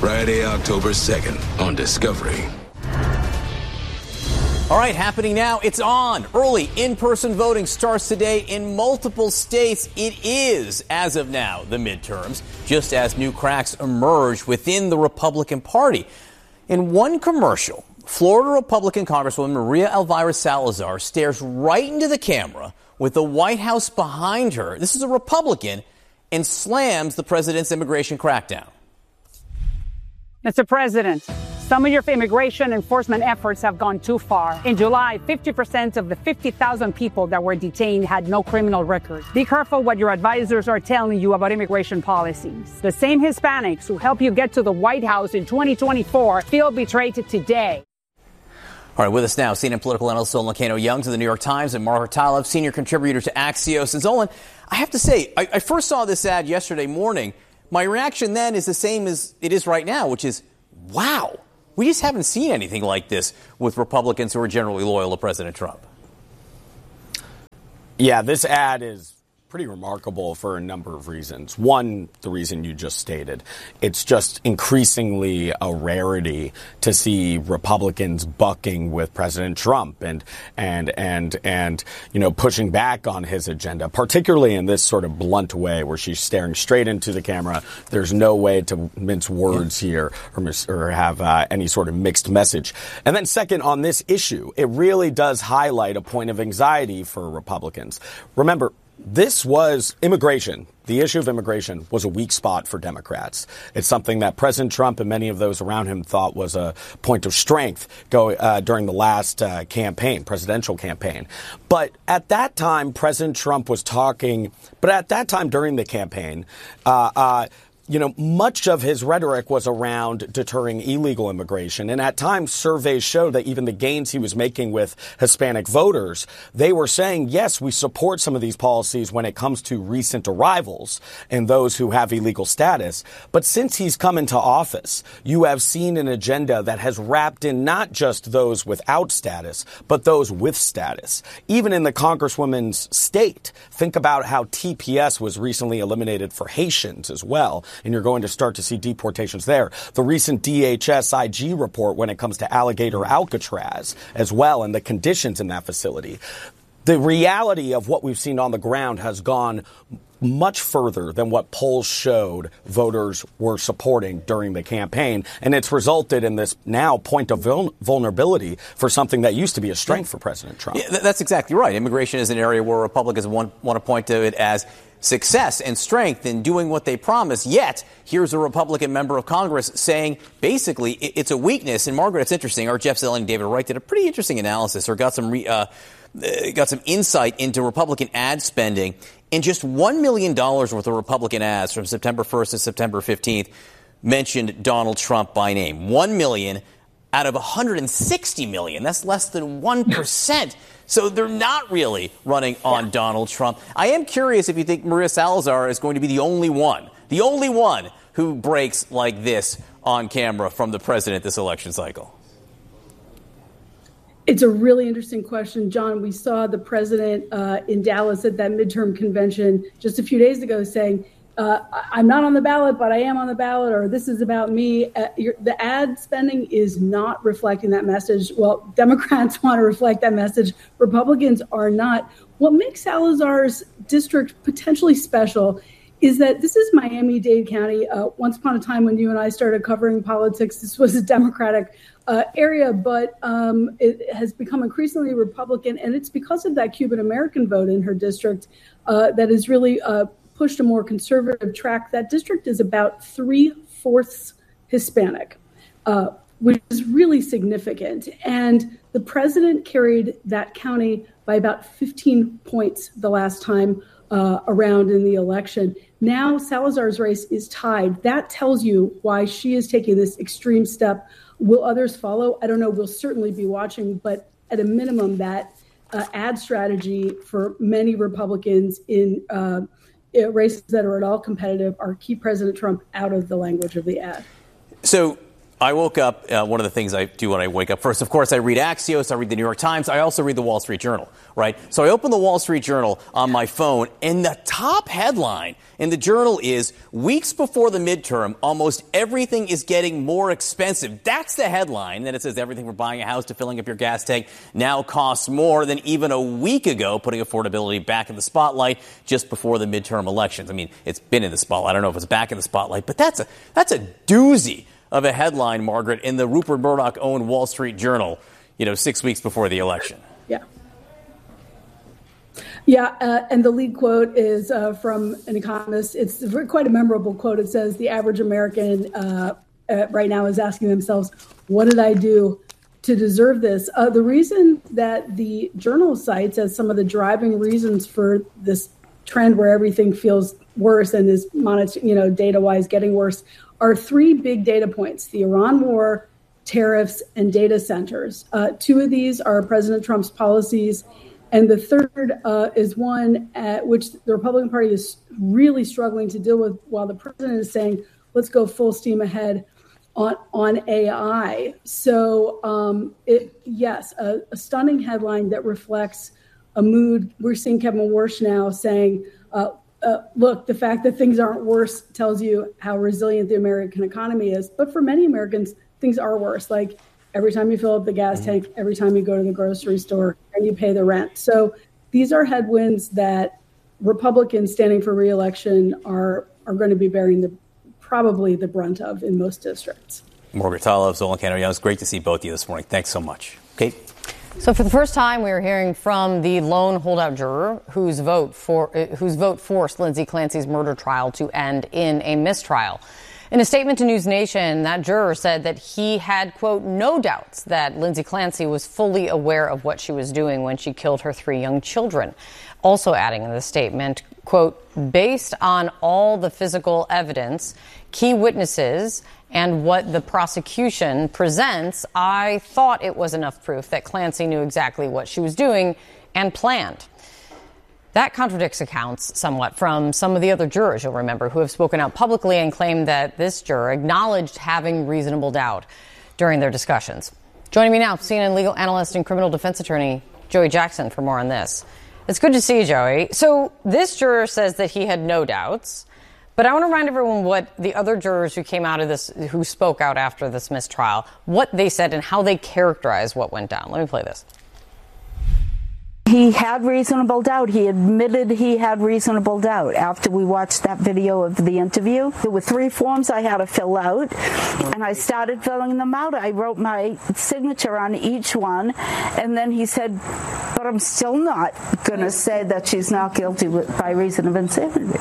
Friday, October 2nd on Discovery. All right, happening now. It's on. Early in-person voting starts today in multiple states. It is, as of now, the midterms, just as new cracks emerge within the Republican Party. In one commercial, Florida Republican Congresswoman Maria Elvira Salazar stares right into the camera with the White House behind her. This is a Republican, and slams the president's immigration crackdown. Mr. President, some of your immigration enforcement efforts have gone too far. In July, 50% of the 50,000 people that were detained had no criminal record. Be careful what your advisors are telling you about immigration policies. The same Hispanics who helped you get to the White House in 2024 feel betrayed today. All right, with us now, CNN political analyst Zolan Kano-Young to the New York Times and Margaret Talev, senior contributor to Axios. And Zolan, I have to say, I first saw this ad yesterday morning. My reaction then is the same as it is right now, which is, wow, we just haven't seen anything like this with Republicans who are generally loyal to President Trump. Yeah, this ad is pretty remarkable for a number of reasons. One, the reason you just stated. It's just increasingly a rarity to see Republicans bucking with President Trump and pushing back on his agenda, particularly in this sort of blunt way where she's staring straight into the camera. There's no way to mince words here or have any sort of mixed message. And then second, on this issue, it really does highlight a point of anxiety for Republicans. Remember, this was immigration. The issue of immigration was a weak spot for Democrats. It's something that President Trump and many of those around him thought was a point of strength during the last presidential campaign. But at that time, President Trump was talking. But at that time during the campaign, much of his rhetoric was around deterring illegal immigration. And at times, surveys showed that even the gains he was making with Hispanic voters, they were saying, yes, we support some of these policies when it comes to recent arrivals and those who have illegal status. But since he's come into office, you have seen an agenda that has wrapped in not just those without status, but those with status. Even in the Congresswoman's state, think about how TPS was recently eliminated for Haitians as well. And you're going to start to see deportations there. The recent DHS IG report when it comes to Alligator Alcatraz as well and the conditions in that facility. The reality of what we've seen on the ground has gone much further than what polls showed voters were supporting during the campaign. And it's resulted in this now point of vulnerability for something that used to be a strength for President Trump. Yeah, that's exactly right. Immigration is an area where Republicans want to point to it as success and strength in doing what they promise. Yet, here's a Republican member of Congress saying basically it's a weakness. And Margaret, it's interesting. Our Jeff Zeleny and David Wright did a pretty interesting analysis or got some insight into Republican ad spending. And just $1 million worth of Republican ads from September 1st to September 15th mentioned Donald Trump by name. 1 million out of 160 million. That's less than 1%. So they're not really running on Donald Trump. I am curious if you think Maria Salazar is going to be the only one who breaks like this on camera from the president this election cycle. It's a really interesting question, John. We saw the president in Dallas at that midterm convention just a few days ago saying, I'm not on the ballot, but I am on the ballot, or this is about me. The ad spending is not reflecting that message. Well, Democrats want to reflect that message. Republicans are not. What makes Salazar's district potentially special is that this is Miami-Dade County. Once upon a time when you and I started covering politics, this was a Democratic area, but it has become increasingly Republican. And it's because of that Cuban-American vote in her district that has really pushed a more conservative track. That district is about 3/4 Hispanic, which is really significant. And the president carried that county by about 15 points the last time around in the election. Now Salazar's race is tied. That tells you why she is taking this extreme step. Will others follow? I don't know. We'll certainly be watching. But at a minimum, that ad strategy for many Republicans in races that are at all competitive are keep President Trump out of the language of the ad. So I woke up, one of the things I do when I wake up, first, of course, I read Axios, I read the New York Times, I also read the Wall Street Journal, right? So I open the Wall Street Journal on my phone, and the top headline in the Journal is, weeks before the midterm, almost everything is getting more expensive. That's the headline. Then it says everything from buying a house to filling up your gas tank now costs more than even a week ago, putting affordability back in the spotlight just before the midterm elections. I mean, it's been in the spotlight. I don't know if it's back in the spotlight, but that's a doozy of a headline, Margaret, in the Rupert Murdoch-owned Wall Street Journal, 6 weeks before the election. Yeah, and the lead quote is from an economist. It's quite a memorable quote. It says, the average American right now is asking themselves, what did I do to deserve this? The reason that the Journal cites as some of the driving reasons for this trend where everything feels worse and is data-wise getting worse are three big data points: the Iran war, tariffs, and data centers. Two of these are President Trump's policies, and the third is one at which the Republican Party is really struggling to deal with, while the president is saying, let's go full steam ahead on AI. So, a stunning headline that reflects a mood. We're seeing Kevin Warsh now saying, look, the fact that things aren't worse tells you how resilient the American economy is. But for many Americans, things are worse. Like every time you fill up the gas tank, every time you go to the grocery store, and you pay the rent. So these are headwinds that Republicans standing for re-election are going to be bearing probably the brunt of in most districts. Margaret Talev, Zolan Kano-Young, it's great to see both of you this morning. Thanks so much. Kate? So for the first time, we are hearing from the lone holdout juror whose vote forced Lindsay Clancy's murder trial to end in a mistrial. In a statement to News Nation, that juror said that he had, quote, no doubts that Lindsay Clancy was fully aware of what she was doing when she killed her 3 young children. Also adding in the statement, quote, based on all the physical evidence, key witnesses, and what the prosecution presents, I thought it was enough proof that Clancy knew exactly what she was doing and planned. That contradicts accounts somewhat from some of the other jurors, you'll remember, who have spoken out publicly and claimed that this juror acknowledged having reasonable doubt during their discussions. Joining me now, CNN legal analyst and criminal defense attorney Joey Jackson for more on this. It's good to see you, Joey. So this juror says that he had no doubts, but I want to remind everyone what the other jurors who came out of this, who spoke out after this mistrial, what they said and how they characterized what went down. Let me play this. He had reasonable doubt. He admitted he had reasonable doubt after we watched that video of the interview. There were 3 forms I had to fill out, and I started filling them out. I wrote my signature on each one, and then he said, but I'm still not going to say that she's not guilty by reason of insanity.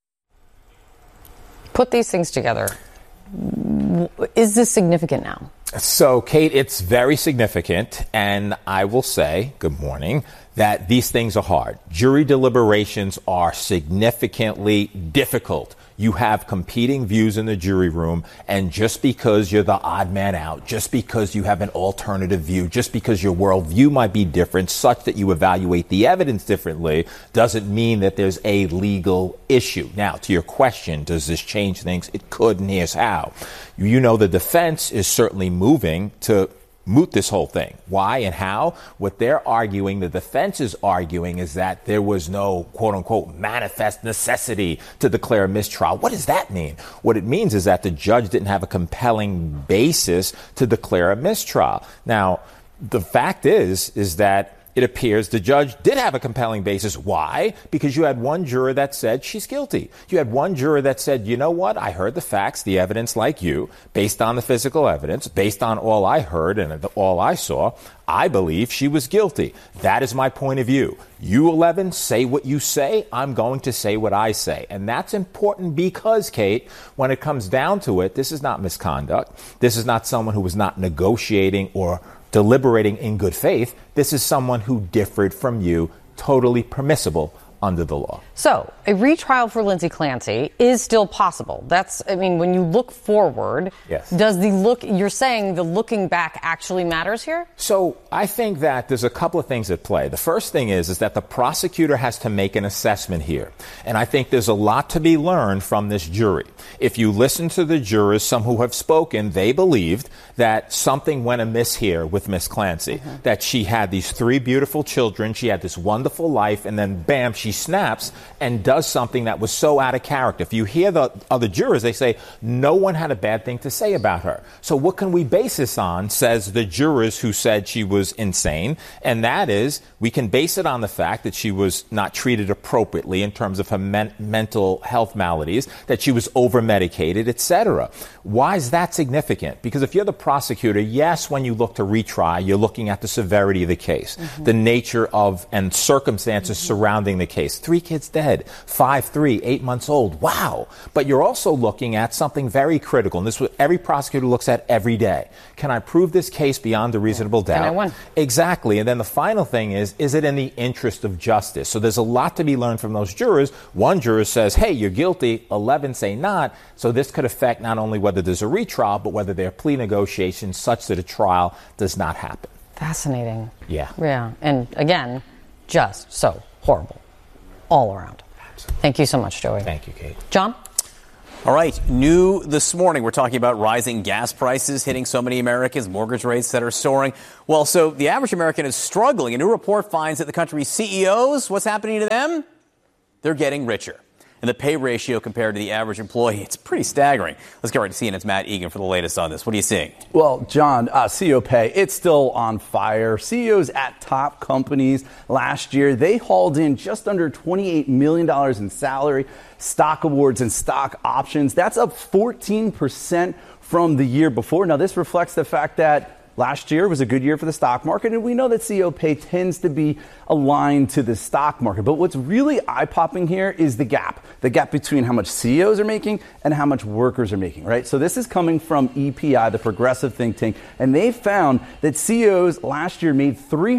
Put these things together. Is this significant now? So, Kate, it's very significant, and I will say, good morning, that these things are hard. Jury deliberations are significantly difficult. You have competing views in the jury room, and just because you're the odd man out, just because you have an alternative view, just because your worldview might be different, such that you evaluate the evidence differently, doesn't mean that there's a legal issue. Now, to your question, does this change things? It could, and here's how. You know, the defense is certainly moving to moot this whole thing. Why and how? What they're arguing, the defense is arguing, is that there was no, quote unquote, manifest necessity to declare a mistrial. What does that mean? What it means is that the judge didn't have a compelling basis to declare a mistrial. Now, the fact is that it appears the judge did have a compelling basis. Why? Because you had one juror that said she's guilty. You had one juror that said, you know what? I heard the facts, the evidence like you, based on the physical evidence, based on all I heard and all I saw, I believe she was guilty. That is my point of view. You, 11, say what you say. I'm going to say what I say. And that's important because, Kate, when it comes down to it, this is not misconduct. This is not someone who was not negotiating or deliberating in good faith. This is someone who differed from you, totally permissible under the law. So a retrial for Lindsay Clancy is still possible. When you look forward, yes. You're saying the looking back actually matters here? So I think that there's a couple of things at play. The first thing is that the prosecutor has to make an assessment here. And I think there's a lot to be learned from this jury. If you listen to the jurors, some who have spoken, they believed that something went amiss here with Miss Clancy, that she had these 3 beautiful children, she had this wonderful life, and then bam, she snaps and does something that was so out of character. If you hear the other jurors, they say no one had a bad thing to say about her. So what can we base this on, says the jurors who said she was insane, and that is we can base it on the fact that she was not treated appropriately in terms of her mental health maladies, that she was over-medicated, etc. Why is that significant? Because if you're the prosecutor, yes, when you look to retry, you're looking at the severity of the case, the nature of and circumstances surrounding the case. 3 kids dead, 5, 3, 8 months old. Wow. But you're also looking at something very critical, and this is what every prosecutor looks at every day. Can I prove this case beyond a reasonable doubt? Can I win? Exactly. And then the final thing is it in the interest of justice? So there's a lot to be learned from those jurors. One juror says, hey, you're guilty. 11 say not. So this could affect not only whether there's a retrial, but whether there are plea negotiations such that a trial does not happen. Fascinating. Yeah. Yeah. And again, just so horrible all around. Absolutely. Thank you so much, Joey. Thank you, Kate. John? All right, new this morning, we're talking about rising gas prices hitting so many Americans, mortgage rates that are soaring. Well, so the average American is struggling. A new report finds that the country's CEOs, what's happening to them? They're getting richer. And the pay ratio compared to the average employee, it's pretty staggering. Let's get right to CNN's Matt Egan for the latest on this. What are you seeing? Well, John, CEO pay, it's still on fire. CEOs at top companies last year, they hauled in just under $28 million in salary, stock awards, and stock options. That's up 14% from the year before. Now, this reflects the fact that last year was a good year for the stock market, and we know that CEO pay tends to be aligned to the stock market. But what's really eye-popping here is the gap between how much CEOs are making and how much workers are making, right? So this is coming from EPI, the progressive think tank, and they found that CEOs last year made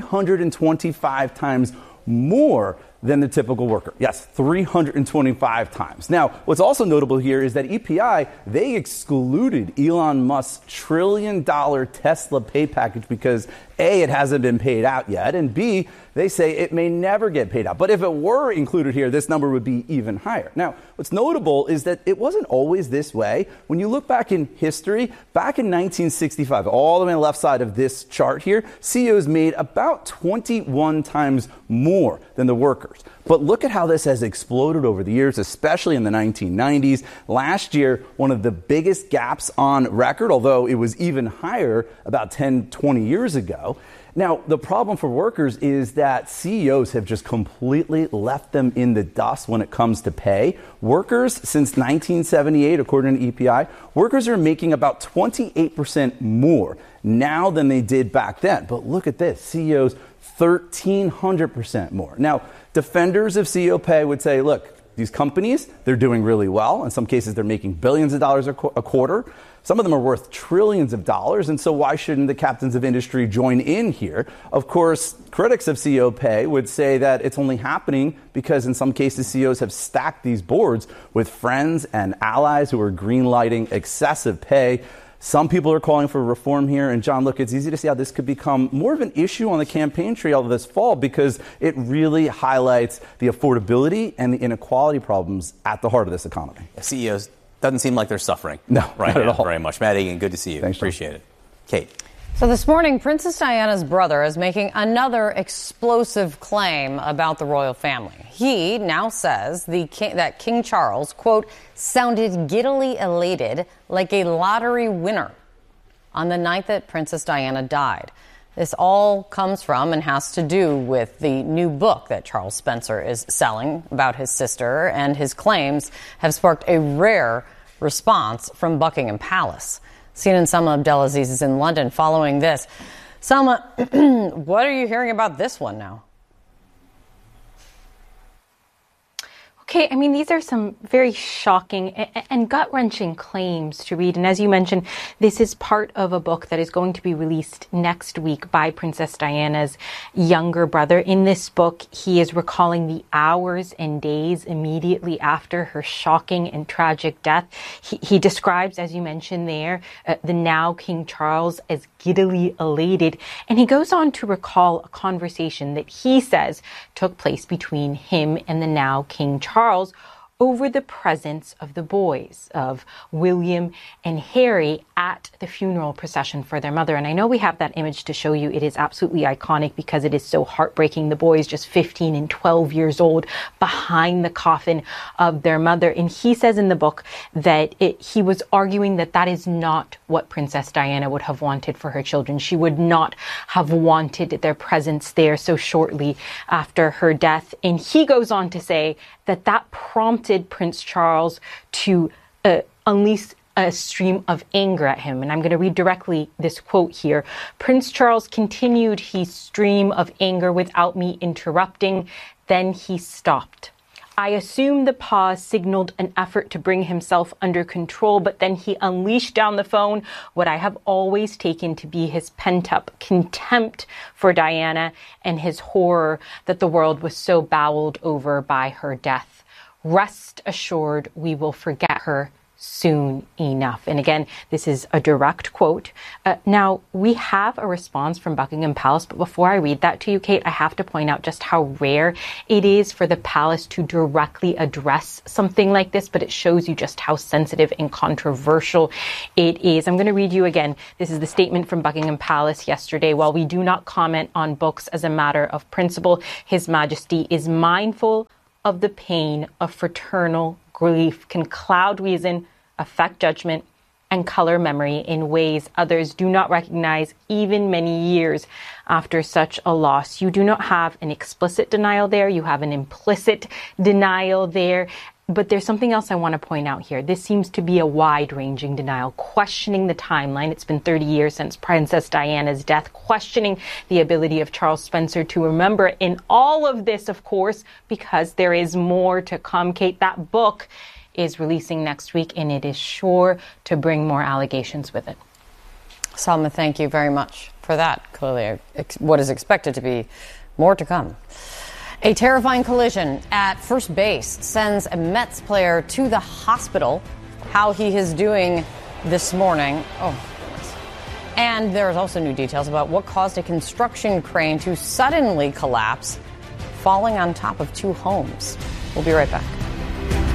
325 times more than the typical worker. Yes, 325 times. Now, what's also notable here is that EPI, they excluded Elon Musk's $1 trillion Tesla pay package because A, it hasn't been paid out yet, and B, they say it may never get paid out. But if it were included here, this number would be even higher. Now, what's notable is that it wasn't always this way. When you look back in history, back in 1965, all the way on the left side of this chart here, CEOs made about 21 times more than the workers. But look at how this has exploded over the years, especially in the 1990s. Last year, one of the biggest gaps on record, although it was even higher about 10, 20 years ago. Now, the problem for workers is that CEOs have just completely left them in the dust when it comes to pay. Workers, since 1978, according to EPI, workers are making about 28% more now than they did back then. But look at this, CEOs 1,300% more. Now, defenders of CEO pay would say, look, these companies, they're doing really well. In some cases, they're making billions of dollars a quarter. Some of them are worth trillions of dollars, and so why shouldn't the captains of industry join in here? Of course, critics of CEO pay would say that it's only happening because in some cases CEOs have stacked these boards with friends and allies who are greenlighting excessive pay. Some people are calling for reform here, and John, look, it's easy to see how this could become more of an issue on the campaign trail this fall because it really highlights the affordability and the inequality problems at the heart of this economy. CEOs doesn't seem like they're suffering. No, right not at now, all. very much. Matt Egan, good to see you. Thanks, John. Appreciate it. Kate. So this morning, Princess Diana's brother is making another explosive claim about the royal family. He now says that King Charles, quote, sounded giddily elated like a lottery winner on the night that Princess Diana died. This all comes from and has to do with the new book that Charles Spencer is selling about his sister, and his claims have sparked a rare response from Buckingham Palace. CNN's Salma Abdelaziz is in London following this. Salma, what are you hearing about this one now? Kate, I mean, these are some very shocking and gut-wrenching claims to read. And as you mentioned, this is part of a book that is going to be released next week by Princess Diana's younger brother. In this book, he is recalling the hours and days immediately after her shocking and tragic death. He describes, as you mentioned there, the now King Charles as giddily elated. And he goes on to recall a conversation that he says took place between him and the now King Charles over the presence of the boys, of William and Harry, at the funeral procession for their mother. And I know we have that image to show you. It is absolutely iconic because it is so heartbreaking. The boys, just 15 and 12 years old, behind the coffin of their mother. And he says in the book that he was arguing that that is not what Princess Diana would have wanted for her children. She would not have wanted their presence there so shortly after her death. And he goes on to say that prompted Prince Charles to unleash a stream of anger at him. And I'm going to read directly this quote here. Prince Charles continued his stream of anger without me interrupting. Then he stopped. I assume the pause signaled an effort to bring himself under control, but then he unleashed down the phone what I have always taken to be his pent-up contempt for Diana and his horror that the world was so bowled over by her death. Rest assured, we will forget her soon enough. And again, this is a direct quote. Now, we have a response from Buckingham Palace, but before I read that to you, Kate, I have to point out just how rare it is for the palace to directly address something like this, but it shows you just how sensitive and controversial it is. I'm going to read you again. This is the statement from Buckingham Palace yesterday. While we do not comment on books as a matter of principle, His Majesty is mindful of the pain of fraternal grief can cloud reason, affect judgment, and color memory in ways others do not recognize even many years after such a loss. You do not have an explicit denial there. You have an implicit denial there. But there's something else I want to point out here. This seems to be a wide-ranging denial, questioning the timeline. It's been 30 years since Princess Diana's death, questioning the ability of Charles Spencer to remember in all of this, of course, because there is more to come. Kate, that book is releasing next week, and it is sure to bring more allegations with it. Salma, thank you very much for that. Clearly, what is expected to be more to come. A terrifying collision at first base sends a Mets player to the hospital. How he is doing this morning. Oh, goodness. And there's also new details about what caused a construction crane to suddenly collapse, falling on top of two homes. We'll be right back.